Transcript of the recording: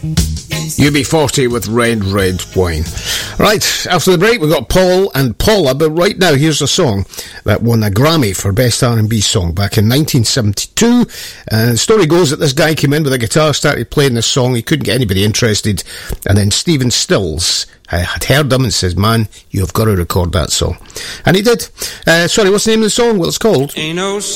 UB40 with Red, Red Wine. Right, after the break we've got Paul and Paula, but right now here's a song that won a Grammy for Best R&B Song back in 1972. The story goes that this guy came in with a guitar, started playing this song, he couldn't get anybody interested, and then Stephen Stills had heard him and says, man, you've got to record that song. And he did. Sorry, what's the name of the song? Well, it's called Ain't no